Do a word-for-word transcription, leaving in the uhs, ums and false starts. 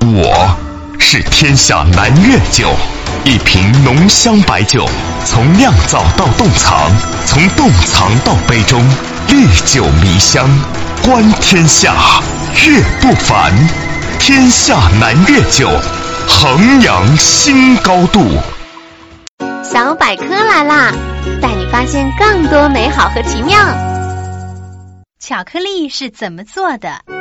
我是天下南粤酒，一瓶浓香白酒，从酿造到冻藏，从冻藏到杯中，历久弥香，观天下，乐不凡。天下南粤酒，衡阳新高度。 小百科来啦，带你发现更多美好和奇妙。 巧克力是怎么做的？